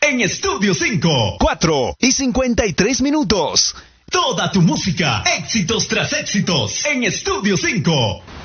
en Estudio 5. 4:53. Toda tu música, éxitos tras éxitos, en Estudio 5.